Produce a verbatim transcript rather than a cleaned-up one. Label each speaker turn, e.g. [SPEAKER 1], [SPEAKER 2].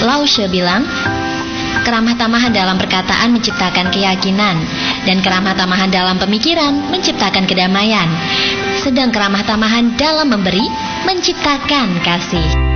[SPEAKER 1] Lao Tzu bilang, keramah tamahan dalam perkataan menciptakan keyakinan, dan keramah tamahan dalam pemikiran menciptakan kedamaian. Sedang keramah tamahan dalam memberi menciptakan kasih.